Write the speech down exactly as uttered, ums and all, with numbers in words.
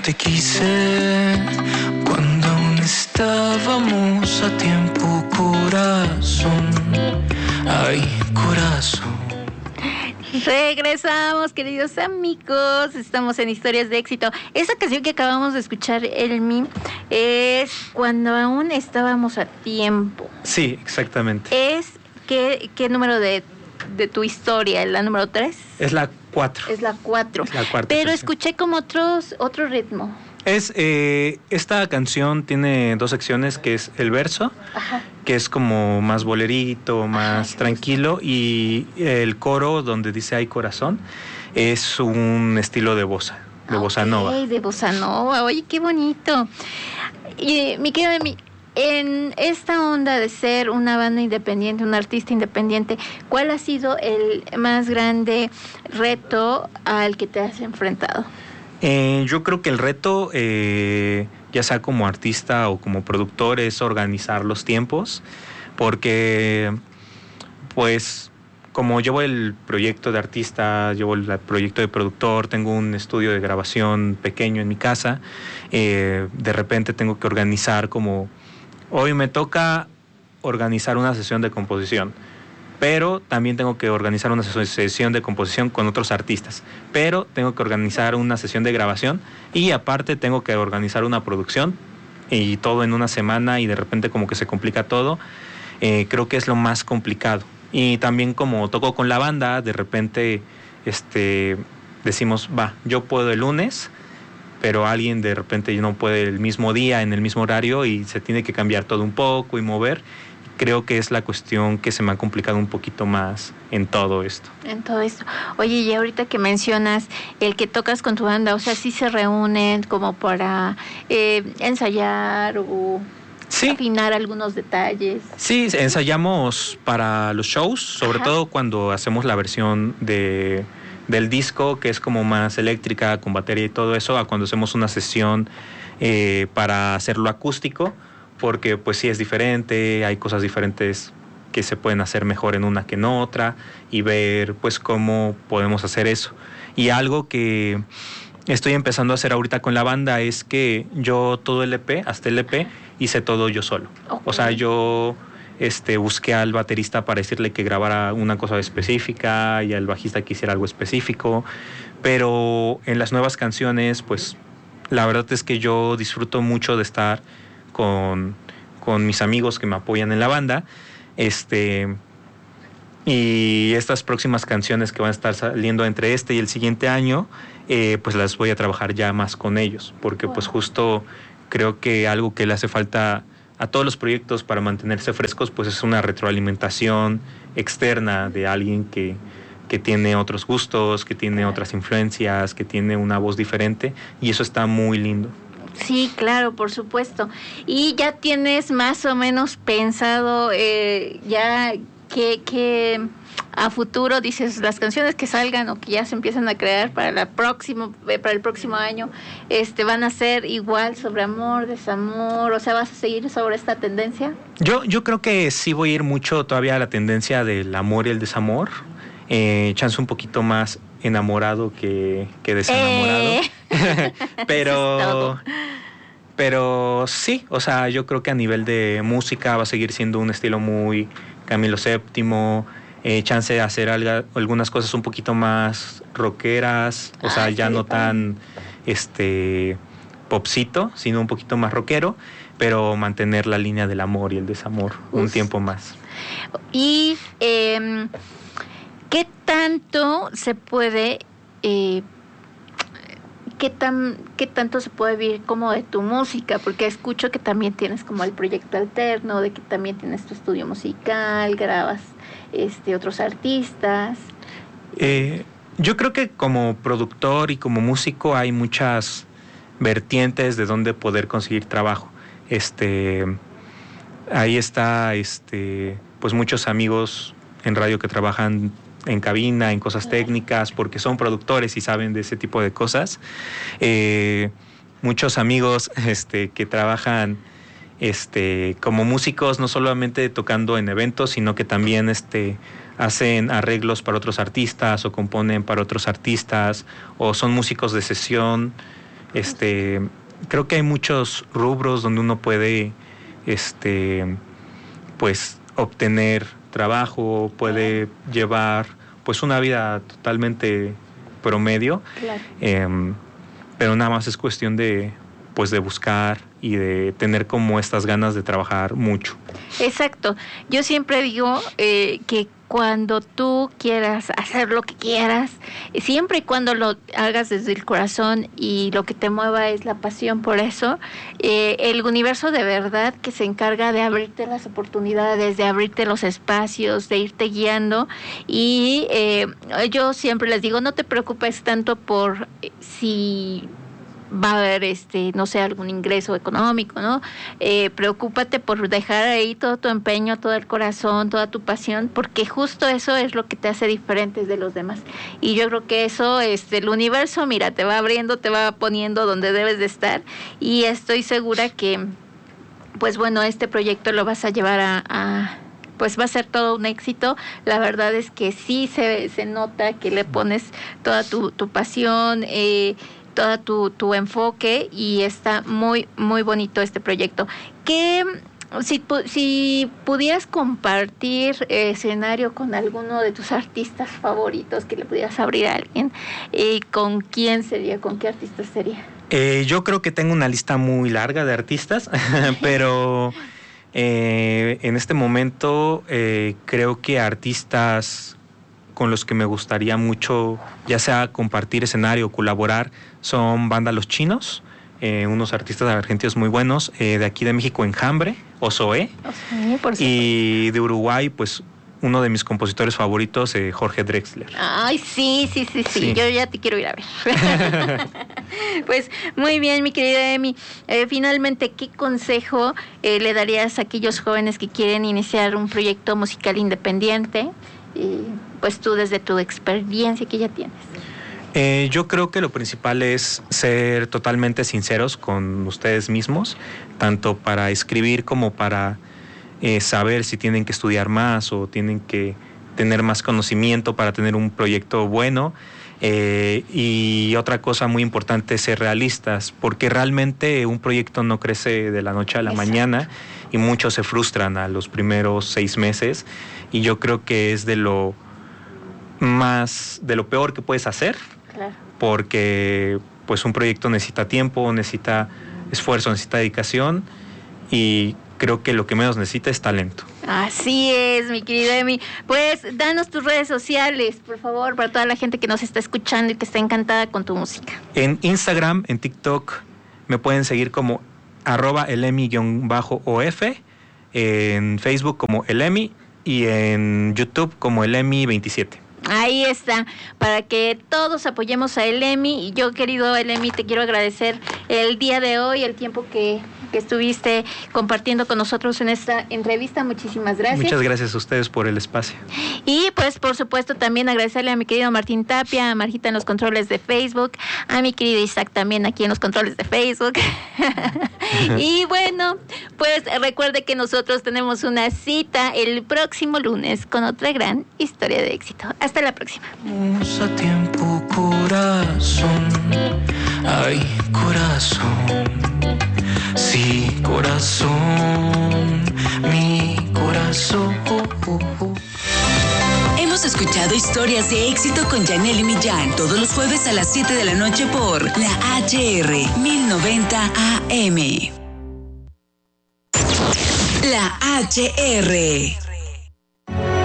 te quise cuando aún estábamos a tiempo, corazón. Ay, corazón. Regresamos, queridos amigos. Estamos en Historias de Éxito. Esa canción que acabamos de escuchar, Elmi, es Cuando aún estábamos a tiempo. Sí, exactamente. ¿Es qué, qué número de, de tu historia? ¿La número tres? Es la cuatro. Es la cuatro. Es la cuarta. Pero sección. escuché como otros, otro ritmo. Es, eh, esta canción tiene dos secciones, que es el verso, Ajá. que es como más bolerito, más Ajá, tranquilo, y el coro, donde dice ay corazón, es un estilo de bossa, de bossa Ok, nova. de bossa nova. Oye, qué bonito. Y mi querida Emi, en esta onda de ser una banda independiente, un artista independiente, ¿cuál ha sido el más grande reto al que te has enfrentado? Eh, yo creo que el reto, eh, ya sea como artista o como productor, es organizar los tiempos, porque pues como llevo el proyecto de artista, llevo el proyecto de productor, tengo un estudio de grabación pequeño en mi casa, eh, de repente tengo que organizar como, hoy me toca organizar una sesión de composición, pero también tengo que organizar una sesión de composición con otros artistas, pero tengo que organizar una sesión de grabación y aparte tengo que organizar una producción y todo en una semana y de repente como que se complica todo. Eh, creo que es lo más complicado. Y también como toco con la banda, de repente este, decimos, va, yo puedo el lunes, pero alguien de repente no puede el mismo día, en el mismo horario y se tiene que cambiar todo un poco y mover. Creo que es la cuestión que se me ha complicado un poquito más en todo esto. En todo esto. Oye, y ahorita que mencionas el que tocas con tu banda, o sea, ¿sí se reúnen como para eh, ensayar o sí. afinar algunos detalles? Sí, ensayamos para los shows, sobre Ajá. todo cuando hacemos la versión de, del disco, que es como más eléctrica, con batería y todo eso, a cuando hacemos una sesión eh, para hacerlo acústico, porque pues sí es diferente, hay cosas diferentes que se pueden hacer mejor en una que en otra y ver pues cómo podemos hacer eso. Y algo que estoy empezando a hacer ahorita con la banda es que yo todo el E P, hasta el E P, hice todo yo solo. Okay. O sea, yo este, busqué al baterista para decirle que grabara una cosa específica y al bajista que hiciera algo específico, pero en las nuevas canciones pues la verdad es que yo disfruto mucho de estar Con, con mis amigos que me apoyan en la banda, este, y estas próximas canciones que van a estar saliendo entre este y el siguiente año, eh, pues las voy a trabajar ya más con ellos, porque wow. pues justo creo que algo que le hace falta a todos los proyectos para mantenerse frescos, pues es una retroalimentación externa de alguien que, que tiene otros gustos, que tiene otras influencias, que tiene una voz diferente, y eso está muy lindo. Sí, claro, por supuesto. Y ya tienes más o menos pensado eh, ya que, que a futuro, dices, las canciones que salgan o que ya se empiezan a crear para la próximo, eh, para el próximo año, este, van a ser igual sobre amor, desamor, o sea, ¿vas a seguir sobre esta tendencia? Yo, yo creo que sí voy a ir mucho todavía a la tendencia del amor y el desamor, eh, chance un poquito más enamorado que, que desenamorado. Eh. pero pero sí, o sea, yo creo que a nivel de música va a seguir siendo un estilo muy Camilo séptimo, eh, chance de hacer alga, algunas cosas un poquito más rockeras, o ah, sea, ya sí, no tan este popcito, sino un poquito más rockero, pero mantener la línea del amor y el desamor Uf. un tiempo más. Y eh, ¿qué tanto se puede eh, ¿Qué, tan, ¿Qué tanto se puede vivir como de tu música? Porque escucho que también tienes como el proyecto alterno, de que también tienes tu estudio musical, grabas este, otros artistas. Eh, yo creo que como productor y como músico hay muchas vertientes de donde poder conseguir trabajo. Este, ahí está, este, pues muchos amigos en radio que trabajan en cabina, en cosas técnicas, porque son productores y saben de ese tipo de cosas. Eh, muchos amigos este, que trabajan este, como músicos, no solamente tocando en eventos, sino que también este, hacen arreglos para otros artistas o componen para otros artistas, o son músicos de sesión Este, creo que hay muchos rubros donde uno puede, este, pues, obtener trabajo, puede llevar, pues, una vida totalmente promedio. Claro. Eh, pero nada más es cuestión de, pues, de buscar y de tener como estas ganas de trabajar mucho. Exacto. Yo siempre digo eh, que cuando tú quieras hacer lo que quieras, siempre y cuando lo hagas desde el corazón y lo que te mueva es la pasión por eso, eh, el universo de verdad que se encarga de abrirte las oportunidades, de abrirte los espacios, de irte guiando. Y eh, yo siempre les digo, no te preocupes tanto por si va a haber, este, no sé, algún ingreso económico, ¿no? Eh, preocúpate por dejar ahí todo tu empeño, todo el corazón, toda tu pasión, porque justo eso es lo que te hace diferente de los demás. Y yo creo que eso, este, el universo, mira, te va abriendo, te va poniendo donde debes de estar, y estoy segura que, pues bueno, este proyecto lo vas a llevar a, a pues va a ser todo un éxito. La verdad es que sí se, se nota que le pones toda tu, tu pasión, eh, todo tu, tu enfoque, y está muy, muy bonito este proyecto. Que si, si pudieras compartir escenario con alguno de tus artistas favoritos, que le pudieras abrir a alguien, eh, ¿con quién sería? ¿Con qué artista sería? Eh, yo creo que tengo una lista muy larga de artistas, pero eh, en este momento eh, creo que artistas con los que me gustaría mucho, ya sea compartir escenario o colaborar, son Banda Los Chinos, eh, unos artistas argentinos muy buenos, eh, de aquí de México, Enjambre, Ozoé, Ozoé, por y de Uruguay, pues uno de mis compositores favoritos, eh, Jorge Drexler. Ay, sí, sí, sí, sí, sí, yo ya te quiero ir a ver. Pues muy bien, mi querida Emi. Eh, finalmente, ¿qué consejo eh, le darías a aquellos jóvenes que quieren iniciar un proyecto musical independiente? Y pues tú, desde tu experiencia que ya tienes. Eh, yo creo que lo principal es ser totalmente sinceros con ustedes mismos, tanto para escribir como para eh, saber si tienen que estudiar más o tienen que tener más conocimiento para tener un proyecto bueno. Eh, y otra cosa muy importante es ser realistas, porque realmente un proyecto no crece de la noche a la Exacto. mañana, y muchos se frustran a los primeros seis meses, y yo creo que es de lo más, de lo peor que puedes hacer. Claro. Porque pues un proyecto necesita tiempo, necesita esfuerzo, necesita dedicación, y creo que lo que menos necesita es talento. Así es, mi querida Emi. Pues danos tus redes sociales, por favor, para toda la gente que nos está escuchando y que está encantada con tu música. En Instagram, en TikTok, me pueden seguir como arroba elemi-of, en Facebook como elemi, y en YouTube como elemi veintisiete. Ahí está, para que todos apoyemos a Elemi. Y yo, querido Elemi, te quiero agradecer el día de hoy, el tiempo que, que estuviste compartiendo con nosotros en esta entrevista. Muchísimas gracias. Muchas gracias a ustedes por el espacio. Y pues, por supuesto, también agradecerle a mi querido Martín Tapia, a Marjita en los controles de Facebook, a mi querido Isaac también aquí en los controles de Facebook. Y bueno, pues recuerde que nosotros tenemos una cita el próximo lunes con otra gran historia de éxito. Hasta la próxima. A tiempo, corazón, ay, corazón, sí, corazón, mi corazón. Hemos escuchado historias de éxito con Yanely Millán todos los jueves a las siete de la noche por la H R mil noventa A M. La H R.